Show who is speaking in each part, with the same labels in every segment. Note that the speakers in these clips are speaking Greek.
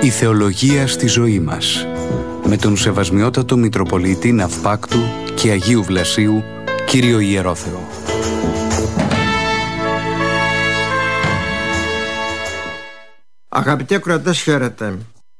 Speaker 1: Η θεολογία στη ζωή μας. Με τον Σεβασμιότατο Μητροπολίτη Ναυπάκτου και Αγίου Βλασίου, Κύριο Ιερόθεο.
Speaker 2: Αγαπητοί ακροατές, χαίρετε.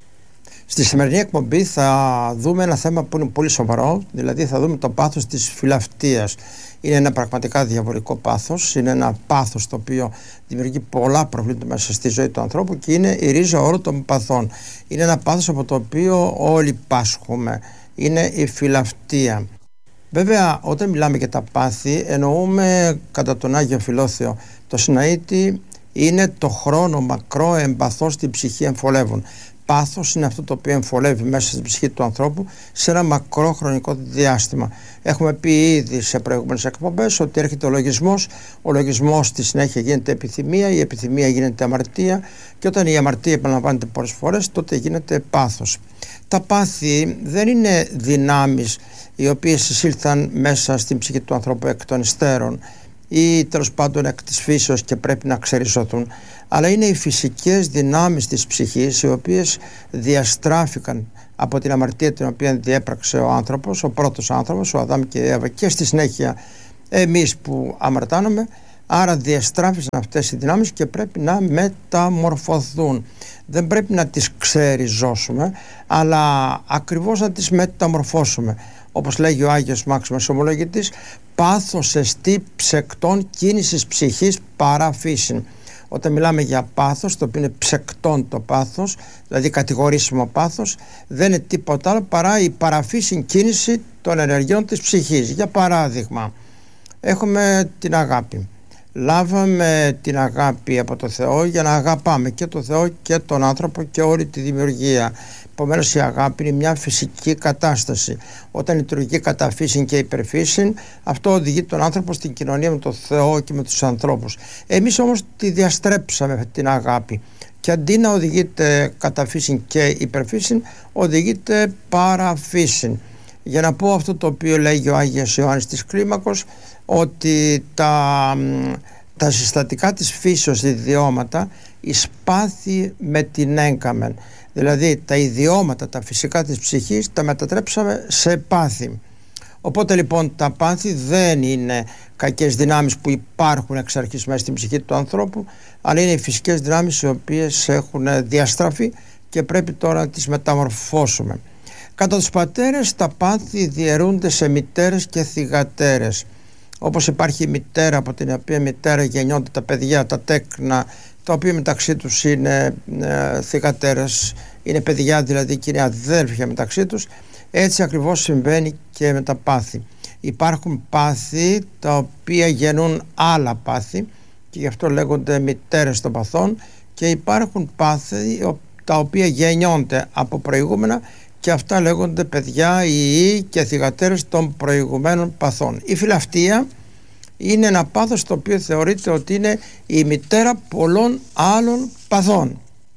Speaker 2: Στη σημερινή εκπομπή θα δούμε ένα θέμα που είναι πολύ σοβαρό, δηλαδή θα δούμε το πάθος της φιλαυτίας. Είναι ένα πραγματικά διαβολικό πάθος, είναι ένα πάθος το οποίο δημιουργεί πολλά προβλήματα μέσα στη ζωή του ανθρώπου και είναι η ρίζα όλων των παθών. Είναι ένα πάθος από το οποίο όλοι πάσχουμε, είναι η φιλαυτία. Βέβαια, όταν μιλάμε για τα πάθη, εννοούμε κατά τον Άγιο Φιλόθεο το Σιναήτη, είναι το χρόνο μακρό εμπαθώς την ψυχή εμφολεύουν. Πάθος είναι αυτό το οποίο εμφολεύει μέσα στην ψυχή του ανθρώπου σε ένα μακρό χρονικό διάστημα. Έχουμε πει ήδη σε προηγούμενες εκπομπές ότι έρχεται ο λογισμός. Ο λογισμός στη συνέχεια γίνεται επιθυμία, η επιθυμία γίνεται αμαρτία και όταν η αμαρτία επαναλαμβάνεται πολλές φορές, τότε γίνεται πάθος. Τα πάθη δεν είναι δυνάμεις οι οποίες εισήλθαν μέσα στην ψυχή του ανθρώπου εκ των υστέρων ή τέλος πάντων εκ της φύσεως και πρέπει να ξεριζωθούν, αλλά είναι οι φυσικές δυνάμεις της ψυχής οι οποίες διαστράφηκαν από την αμαρτία την οποία διέπραξε ο άνθρωπος, ο πρώτος άνθρωπος, ο Αδάμ και η Εύα, και στη συνέχεια εμείς που αμαρτάνομαι. Άρα διαστράφησαν αυτές οι δυνάμεις και πρέπει να μεταμορφωθούν. Δεν πρέπει να τις ξεριζώσουμε, αλλά ακριβώς να τις μεταμορφώσουμε. Όπως λέγει ο Άγιος Μάξιμος Ομολογητής, πάθος εστί ψεκτών κίνησης ψυχής παραφύσιν. Όταν μιλάμε για πάθος, το οποίο είναι ψεκτών το πάθος, δηλαδή κατηγορήσιμο πάθος, δεν είναι τίποτα άλλο παρά η παραφύσιν κίνηση των ενεργειών της ψυχής. Για παράδειγμα, έχουμε την αγάπη. Λάβαμε την αγάπη από το Θεό για να αγαπάμε και το Θεό και τον άνθρωπο και όλη τη δημιουργία. Επομένως η αγάπη είναι μια φυσική κατάσταση. Όταν λειτουργεί κατά φύσιν και υπερφύσιν, αυτό οδηγεί τον άνθρωπο στην κοινωνία με τον Θεό και με τους ανθρώπους. Εμείς όμως τη διαστρέψαμε την αγάπη και αντί να οδηγείται κατά φύσιν και υπερφύσιν, οδηγείται παραφύσιν. Για να πω αυτό το οποίο λέγει ο Άγιος Ιωάννης της Κλίμακος, ότι τα συστατικά της φύσεως ιδιώματα εις πάθη με την έγκαμεν. Δηλαδή τα ιδιώματα, τα φυσικά της ψυχής τα μετατρέψαμε σε πάθη. Οπότε λοιπόν τα πάθη δεν είναι κακές δυνάμεις που υπάρχουν εξ αρχής μέσα στην ψυχή του ανθρώπου, αλλά είναι οι φυσικές δυνάμεις οι οποίες έχουν διαστραφεί και πρέπει τώρα να τις μεταμορφώσουμε. Κατά τους πατέρες τα πάθη διαιρούνται σε μητέρες και θυγατέρες. Όπως υπάρχει η μητέρα, από την οποία μητέρα γεννιόνται τα παιδιά, τα τέκνα, τα οποία μεταξύ τους είναι θυγατέρες, είναι παιδιά δηλαδή και είναι αδέλφια μεταξύ τους, έτσι ακριβώς συμβαίνει και με τα πάθη. Υπάρχουν πάθη τα οποία γεννούν άλλα πάθη και γι' αυτό λέγονται μητέρες των παθών, και υπάρχουν πάθη τα οποία γεννιόνται από προηγούμενα και αυτά λέγονται παιδιά ή και θυγατέρες των προηγουμένων παθών. Η φιλαυτία είναι ένα πάθος το οποίο θεωρείται ότι είναι η μητέρα πολλών άλλων παθών.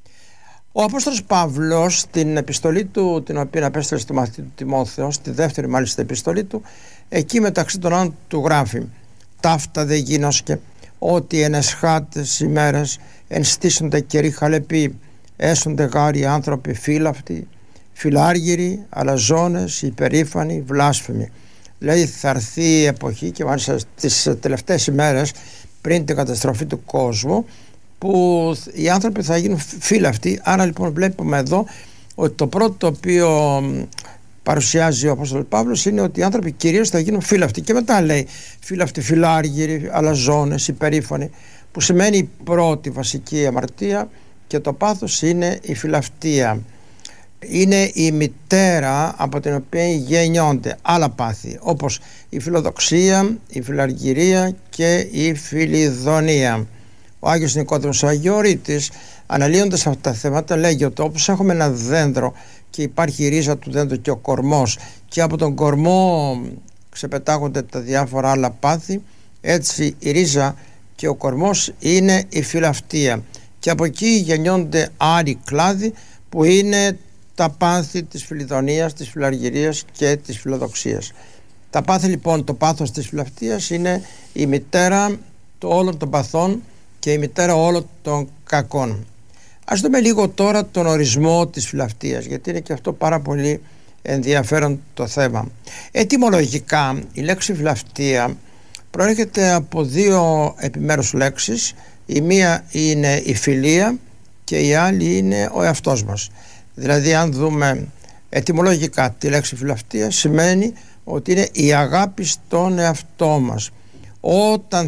Speaker 2: Ο Απόστολος Παύλος στην επιστολή του, την οποία απέστειλε στο μαθητή του Τιμόθεο, στη δεύτερη μάλιστα επιστολή του, εκεί μεταξύ των άλλων του γράφει: «Ταύτα δε γίνωσκε, ότι εν εσχάτες ημέρες ενστήσονται καιροί χαλεποί, έσονται γάροι άνθρωποι φύλαυτοι, φιλάργυροι, αλαζόνες, υπερήφανοι, βλάσφημοι». Δηλαδή θα έρθει η εποχή, και μάλιστα τις τελευταίες ημέρες πριν την καταστροφή του κόσμου, που οι άνθρωποι θα γίνουν φύλαυτοι. Άρα λοιπόν βλέπουμε εδώ ότι το πρώτο το οποίο παρουσιάζει ο Απόστολος Παύλος είναι ότι οι άνθρωποι κυρίως θα γίνουν φύλαυτοι, και μετά λέει φύλαυτοι, φιλάργυροι, αλαζόνες, υπερήφανοι, που σημαίνει η πρώτη βασική αμαρτία, και το πάθος είναι η φιλαυτία. Είναι η μητέρα από την οποία γεννιόνται άλλα πάθη, όπως η φιλοδοξία, η φιλαργυρία και η φιλιδονία. Ο Άγιος Νικόδημος ο Αγιορείτης, αναλύοντας αυτά τα θέματα, λέγει ότι όπως έχουμε ένα δέντρο και υπάρχει η ρίζα του δέντρου και ο κορμός, και από τον κορμό ξεπετάγονται τα διάφορα άλλα πάθη, έτσι η ρίζα και ο κορμός είναι η φιλαυτία, και από εκεί γεννιόνται άλλοι κλάδοι που είναι τα πάθη της φιλιδονίας, της φιλαργυρίας και της φιλοδοξίας. Τα πάθη λοιπόν, το πάθος της φιλαυτίας είναι η μητέρα όλων των παθών και η μητέρα όλων των κακών. Ας δούμε λίγο τώρα τον ορισμό της φιλαυτίας, γιατί είναι και αυτό πάρα πολύ ενδιαφέρον το θέμα. Ετυμολογικά η λέξη φιλαυτία προέρχεται από δύο επιμέρους λέξεις. Η μία είναι η φιλία και η άλλη είναι ο εαυτός μας. Δηλαδή, αν δούμε ετυμολογικά τη λέξη φιλαυτία, σημαίνει ότι είναι η αγάπη στον εαυτό μας. Όταν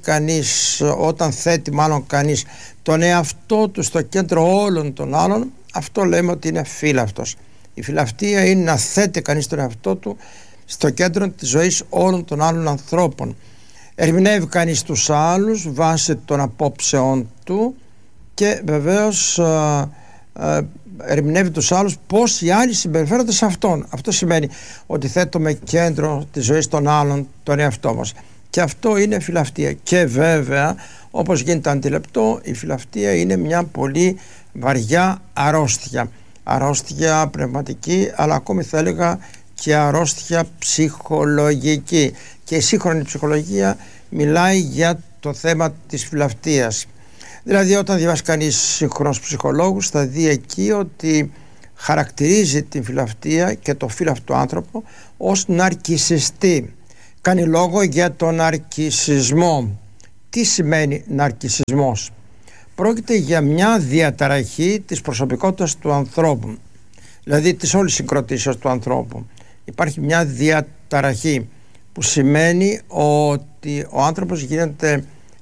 Speaker 2: θέτει κανείς τον εαυτό του στο κέντρο όλων των άλλων, αυτό λέμε ότι είναι φίλαυτος. Η φιλαυτία είναι να θέτει κανείς τον εαυτό του στο κέντρο της ζωής όλων των άλλων ανθρώπων. Ερμηνεύει κανείς τους άλλους βάσει των απόψεών του και βεβαίως ερμηνεύει τους άλλους πώς οι άλλοι συμπεριφέρονται σε αυτόν. Αυτό σημαίνει ότι θέτουμε κέντρο της ζωής των άλλων τον εαυτό μας. Και αυτό είναι φιλαυτία. Και βέβαια, όπως γίνεται αντιληπτό, η φιλαυτία είναι μια πολύ βαριά αρρώστια. Αρρώστια πνευματική, αλλά ακόμη θα έλεγα και αρρώστια ψυχολογική. Και η σύγχρονη ψυχολογία μιλάει για το θέμα της φιλαυτίας. Δηλαδή, όταν διαβάσει κανείς σύγχρονους ψυχολόγους, θα δει εκεί ότι χαρακτηρίζει την φιλαυτία και το φίλαυτο άνθρωπο ως ναρκισσιστή. Κάνει λόγο για τον ναρκισσισμό. Τι σημαίνει ναρκισσισμός? Πρόκειται για μια διαταραχή της προσωπικότητας του ανθρώπου, δηλαδή της όλης συγκροτήσεως του ανθρώπου. Υπάρχει μια διαταραχή που σημαίνει ότι ο άνθρωπος γίνεται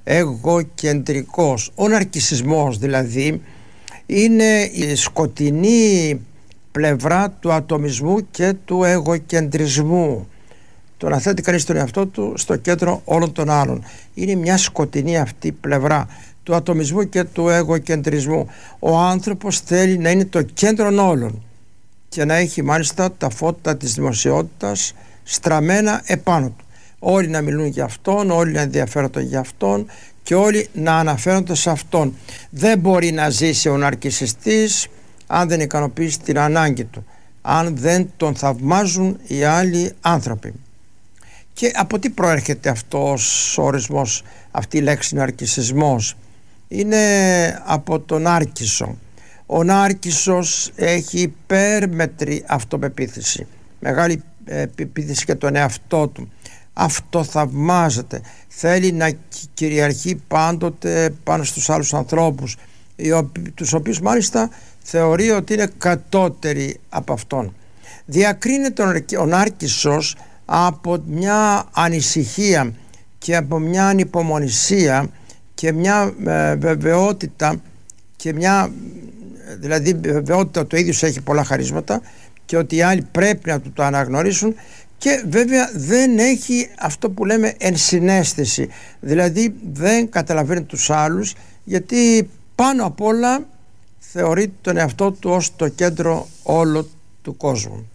Speaker 2: εγωκεντρικός. Ο ναρκισσισμός δηλαδή είναι η σκοτεινή πλευρά του ατομισμού και του εγωκεντρισμού. Το να θέτει κανείς τον εαυτό του στο κέντρο όλων των άλλων. Είναι μια σκοτεινή αυτή πλευρά του ατομισμού και του εγωκεντρισμού. Ο άνθρωπος θέλει να είναι το κέντρο όλων και να έχει μάλιστα τα φώτα της δημοσιότητας στραμμένα επάνω του. Όλοι να μιλούν για αυτόν, όλοι να ενδιαφέρονται για αυτόν και όλοι να αναφέρονται σε αυτόν. Δεν μπορεί να ζήσει ο ναρκισσιστής αν δεν ικανοποιήσει την ανάγκη του, αν δεν τον θαυμάζουν οι άλλοι άνθρωποι. Και από τι προέρχεται αυτός ο ορισμός, αυτή η λέξη ναρκισσισμός? Είναι από τον Νάρκισσο. Ο Νάρκισσος έχει υπέρμετρη αυτοπεποίθηση, μεγάλη πεποίθηση για τον εαυτό του. Αυτοθαυμάζεται, θέλει να κυριαρχεί πάντοτε πάνω στους άλλους ανθρώπους, τους οποίους μάλιστα θεωρεί ότι είναι κατώτεροι από αυτόν. Διακρίνεται ο Νάρκισσος από μια ανησυχία και από μια ανυπομονησία και μια βεβαιότητα, και μια δηλαδή βεβαιότητα ότι ο ίδιος έχει πολλά χαρίσματα και ότι οι άλλοι πρέπει να το αναγνωρίσουν, και βέβαια δεν έχει αυτό που λέμε ενσυναίσθηση, δηλαδή δεν καταλαβαίνει τους άλλους, γιατί πάνω απ' όλα θεωρεί τον εαυτό του ως το κέντρο όλο του κόσμου.